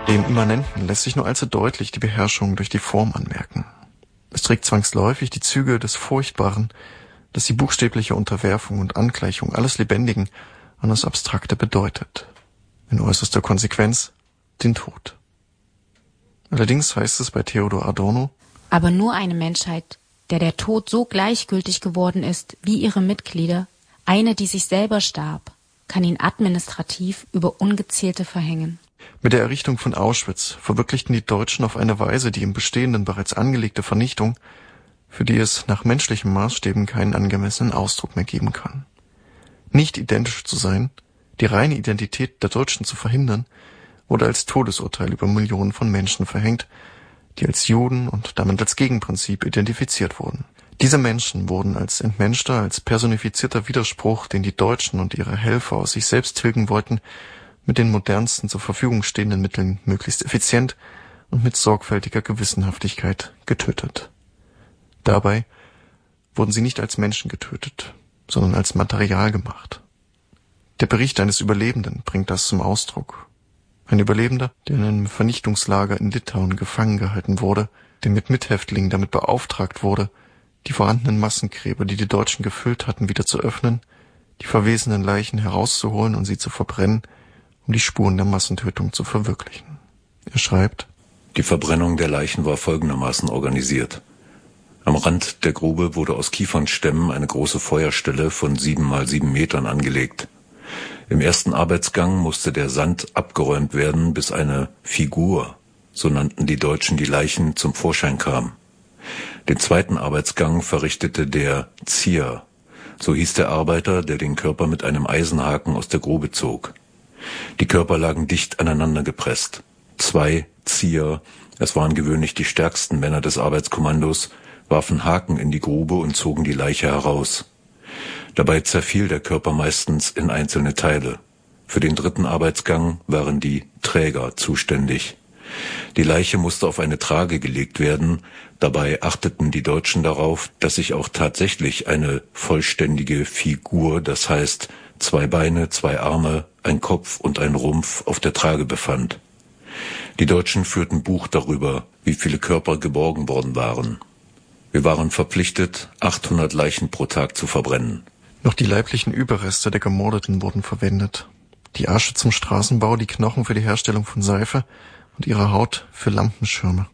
Dem Immanenten lässt sich nur allzu deutlich die Beherrschung durch die Form anmerken. Es trägt zwangsläufig die Züge des Furchtbaren, das die buchstäbliche Unterwerfung und Angleichung alles Lebendigen an das Abstrakte bedeutet. In äußerster Konsequenz den Tod. Allerdings heißt es bei Theodor Adorno: Aber nur eine Menschheit, der Tod so gleichgültig geworden ist wie ihre Mitglieder, eine, die sich selber starb, kann ihn administrativ über Ungezählte verhängen. Mit der Errichtung von Auschwitz verwirklichten die Deutschen auf eine Weise die im Bestehenden bereits angelegte Vernichtung, für die es nach menschlichen Maßstäben keinen angemessenen Ausdruck mehr geben kann. Nicht identisch zu sein, die reine Identität der Deutschen zu verhindern, wurde als Todesurteil über Millionen von Menschen verhängt, die als Juden und damit als Gegenprinzip identifiziert wurden. Diese Menschen wurden als entmenschter, als personifizierter Widerspruch, den die Deutschen und ihre Helfer aus sich selbst tilgen wollten, mit den modernsten zur Verfügung stehenden Mitteln möglichst effizient und mit sorgfältiger Gewissenhaftigkeit getötet. Dabei wurden sie nicht als Menschen getötet, sondern als Material gemacht. Der Bericht eines Überlebenden bringt das zum Ausdruck. Ein Überlebender, der in einem Vernichtungslager in Litauen gefangen gehalten wurde, der mit Mithäftlingen damit beauftragt wurde, die vorhandenen Massengräber, die die Deutschen gefüllt hatten, wieder zu öffnen, die verwesenden Leichen herauszuholen und sie zu verbrennen, um die Spuren der Massentötung zu verwirklichen. Er schreibt: Die Verbrennung der Leichen war folgendermaßen organisiert. Am Rand der Grube wurde aus Kiefernstämmen eine große Feuerstelle von 7 mal 7 Metern angelegt. Im ersten Arbeitsgang musste der Sand abgeräumt werden, bis eine Figur, so nannten die Deutschen die Leichen, zum Vorschein kam. Den zweiten Arbeitsgang verrichtete der Zier, so hieß der Arbeiter, der den Körper mit einem Eisenhaken aus der Grube zog. Die Körper lagen dicht aneinander gepresst. 2 Zier, es waren gewöhnlich die stärksten Männer des Arbeitskommandos, warfen Haken in die Grube und zogen die Leiche heraus. Dabei zerfiel der Körper meistens in einzelne Teile. Für den dritten Arbeitsgang waren die Träger zuständig. Die Leiche musste auf eine Trage gelegt werden. Dabei achteten die Deutschen darauf, dass sich auch tatsächlich eine vollständige Figur, das heißt 2 Beine, 2 Arme, ein Kopf und ein Rumpf, auf der Trage befand. Die Deutschen führten Buch darüber, wie viele Körper geborgen worden waren. Wir waren verpflichtet, 800 Leichen pro Tag zu verbrennen. Noch die leiblichen Überreste der Gemordeten wurden verwendet. Die Asche zum Straßenbau, die Knochen für die Herstellung von Seife und ihre Haut für Lampenschirme.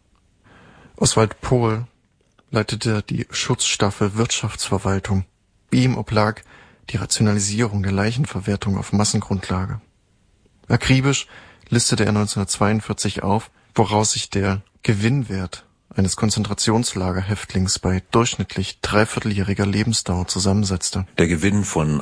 Oswald Pohl leitete die Schutzstaffel Wirtschaftsverwaltung. Ihm oblag die Rationalisierung der Leichenverwertung auf Massengrundlage. Akribisch listete er 1942 auf, woraus sich der Gewinnwert eines Konzentrationslagerhäftlings bei durchschnittlich 3/4-jähriger Lebensdauer zusammensetzte. Der Gewinn von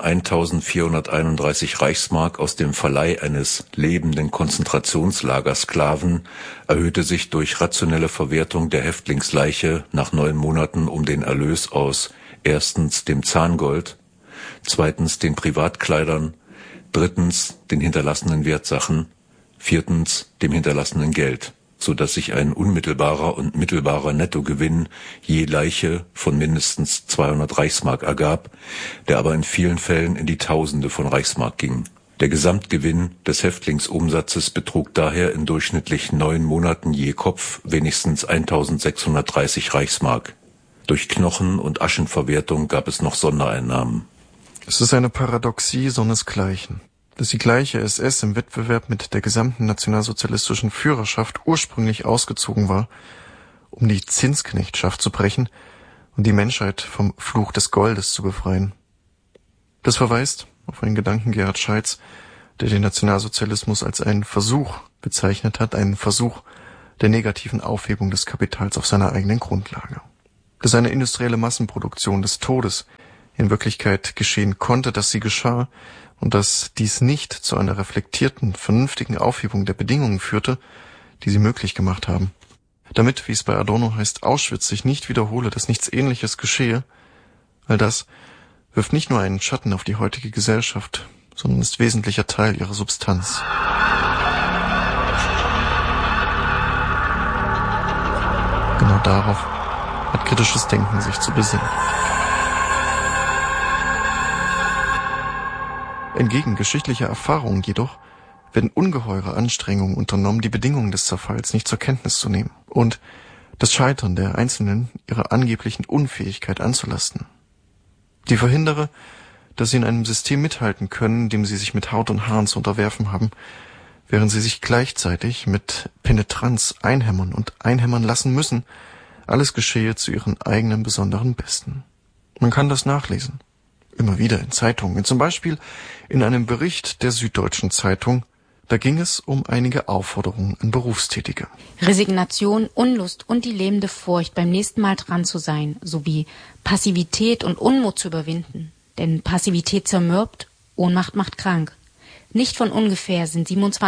1.431 Reichsmark aus dem Verleih eines lebenden Konzentrationslagersklaven erhöhte sich durch rationelle Verwertung der Häftlingsleiche nach 9 Monaten um den Erlös aus erstens dem Zahngold, zweitens den Privatkleidern, drittens den hinterlassenen Wertsachen, viertens dem hinterlassenen Geld, so dass sich ein unmittelbarer und mittelbarer Nettogewinn je Leiche von mindestens 200 Reichsmark ergab, der aber in vielen Fällen in die Tausende von Reichsmark ging. Der Gesamtgewinn des Häftlingsumsatzes betrug daher in durchschnittlich 9 Monaten je Kopf wenigstens 1.630 Reichsmark. Durch Knochen- und Aschenverwertung gab es noch Sondereinnahmen. Es ist eine Paradoxie sonnesgleichen, dass die gleiche SS im Wettbewerb mit der gesamten nationalsozialistischen Führerschaft ursprünglich ausgezogen war, um die Zinsknechtschaft zu brechen und die Menschheit vom Fluch des Goldes zu befreien. Das verweist auf einen Gedanken Gerhard Scheids, der den Nationalsozialismus als einen Versuch bezeichnet hat, einen Versuch der negativen Aufhebung des Kapitals auf seiner eigenen Grundlage. Dass eine industrielle Massenproduktion des Todes in Wirklichkeit geschehen konnte, dass sie geschah, und dass dies nicht zu einer reflektierten, vernünftigen Aufhebung der Bedingungen führte, die sie möglich gemacht haben. Damit, wie es bei Adorno heißt, Auschwitz sich nicht wiederhole, dass nichts Ähnliches geschehe, all das wirft nicht nur einen Schatten auf die heutige Gesellschaft, sondern ist wesentlicher Teil ihrer Substanz. Genau darauf hat kritisches Denken sich zu besinnen. Entgegen geschichtlicher Erfahrungen jedoch werden ungeheure Anstrengungen unternommen, die Bedingungen des Zerfalls nicht zur Kenntnis zu nehmen und das Scheitern der Einzelnen ihrer angeblichen Unfähigkeit anzulasten. Die verhindere, dass sie in einem System mithalten können, dem sie sich mit Haut und Haaren zu unterwerfen haben, während sie sich gleichzeitig mit Penetranz einhämmern und einhämmern lassen müssen, alles geschehe zu ihren eigenen besonderen Besten. Man kann das nachlesen. Immer wieder in Zeitungen, zum Beispiel in einem Bericht der Süddeutschen Zeitung. Da ging es um einige Aufforderungen an Berufstätige. Resignation, Unlust und die lähmende Furcht, beim nächsten Mal dran zu sein, sowie Passivität und Unmut zu überwinden. Denn Passivität zermürbt, Ohnmacht macht krank. Nicht von ungefähr sind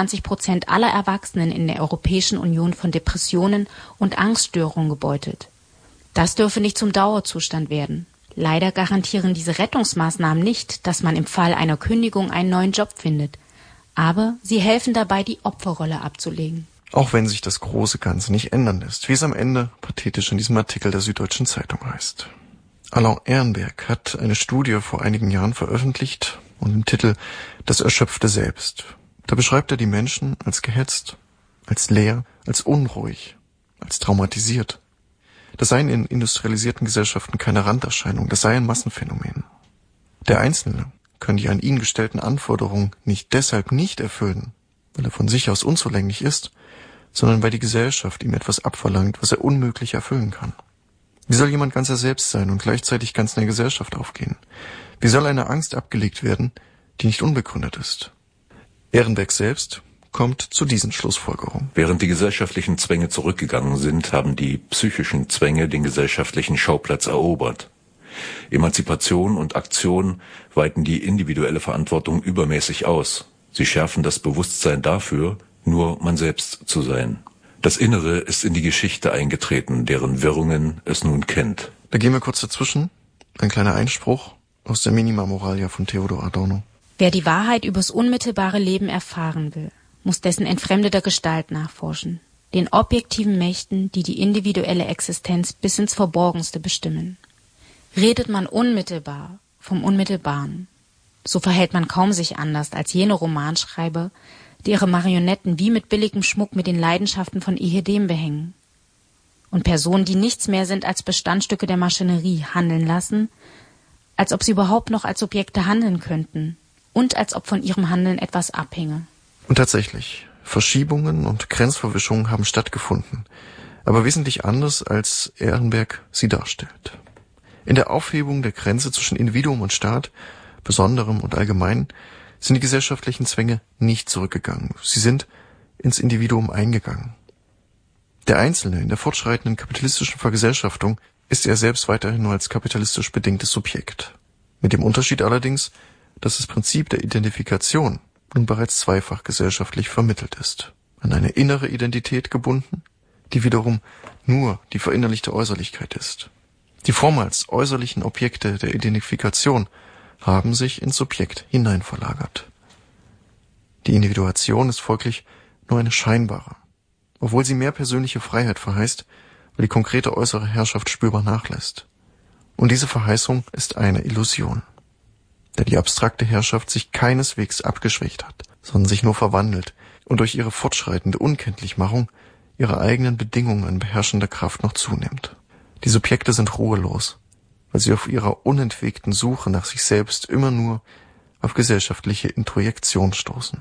27% aller Erwachsenen in der Europäischen Union von Depressionen und Angststörungen gebeutelt. Das dürfe nicht zum Dauerzustand werden. Leider garantieren diese Rettungsmaßnahmen nicht, dass man im Fall einer Kündigung einen neuen Job findet. Aber sie helfen dabei, die Opferrolle abzulegen. Auch wenn sich das große Ganze nicht ändern lässt, wie es am Ende pathetisch in diesem Artikel der Süddeutschen Zeitung heißt. Alain Ehrenberg hat eine Studie vor einigen Jahren veröffentlicht und im Titel »Das erschöpfte Selbst«. Da beschreibt er die Menschen als gehetzt, als leer, als unruhig, als traumatisiert. Das seien in industrialisierten Gesellschaften keine Randerscheinung, das sei ein Massenphänomen. Der Einzelne kann die an ihn gestellten Anforderungen nicht deshalb nicht erfüllen, weil er von sich aus unzulänglich ist, sondern weil die Gesellschaft ihm etwas abverlangt, was er unmöglich erfüllen kann. Wie soll jemand ganz er selbst sein und gleichzeitig ganz in der Gesellschaft aufgehen? Wie soll eine Angst abgelegt werden, die nicht unbegründet ist? Ehrenberg selbst kommt zu diesen Schlussfolgerungen. Während die gesellschaftlichen Zwänge zurückgegangen sind, haben die psychischen Zwänge den gesellschaftlichen Schauplatz erobert. Emanzipation und Aktion weiten die individuelle Verantwortung übermäßig aus. Sie schärfen das Bewusstsein dafür, nur man selbst zu sein. Das Innere ist in die Geschichte eingetreten, deren Wirrungen es nun kennt. Da gehen wir kurz dazwischen. Ein kleiner Einspruch aus der Minima Moralia von Theodor Adorno. Wer die Wahrheit übers unmittelbare Leben erfahren will, muss dessen entfremdeter Gestalt nachforschen, den objektiven Mächten, die die individuelle Existenz bis ins Verborgenste bestimmen. Redet man unmittelbar vom Unmittelbaren, so verhält man kaum sich anders als jene Romanschreiber, die ihre Marionetten wie mit billigem Schmuck mit den Leidenschaften von Ehedem behängen. Und Personen, die nichts mehr sind als Bestandstücke der Maschinerie, handeln lassen, als ob sie überhaupt noch als Subjekte handeln könnten und als ob von ihrem Handeln etwas abhinge. Und tatsächlich, Verschiebungen und Grenzverwischungen haben stattgefunden, aber wesentlich anders, als Ehrenberg sie darstellt. In der Aufhebung der Grenze zwischen Individuum und Staat, Besonderem und Allgemeinen, sind die gesellschaftlichen Zwänge nicht zurückgegangen. Sie sind ins Individuum eingegangen. Der Einzelne in der fortschreitenden kapitalistischen Vergesellschaftung ist er selbst weiterhin nur als kapitalistisch bedingtes Subjekt. Mit dem Unterschied allerdings, dass das Prinzip der Identifikation nun bereits zweifach gesellschaftlich vermittelt ist. An eine innere Identität gebunden, die wiederum nur die verinnerlichte Äußerlichkeit ist. Die vormals äußerlichen Objekte der Identifikation haben sich ins Subjekt hineinverlagert. Die Individuation ist folglich nur eine scheinbare, obwohl sie mehr persönliche Freiheit verheißt, weil die konkrete äußere Herrschaft spürbar nachlässt. Und diese Verheißung ist eine Illusion, da die abstrakte Herrschaft sich keineswegs abgeschwächt hat, sondern sich nur verwandelt und durch ihre fortschreitende Unkenntlichmachung ihre eigenen Bedingungen an beherrschender Kraft noch zunimmt. Die Subjekte sind ruhelos, weil sie auf ihrer unentwegten Suche nach sich selbst immer nur auf gesellschaftliche Introjektion stoßen.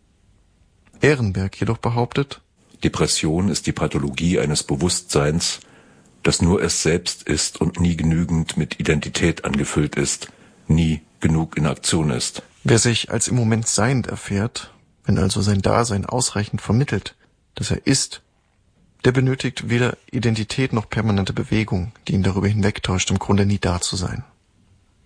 Ehrenberg jedoch behauptet, Depression ist die Pathologie eines Bewusstseins, das nur es selbst ist und nie genügend mit Identität angefüllt ist, nie genug in Aktion ist. Wer sich als im Moment seiend erfährt, wenn also sein Dasein ausreichend vermittelt, dass er ist, der benötigt weder Identität noch permanente Bewegung, die ihn darüber hinwegtäuscht, im Grunde nie da zu sein.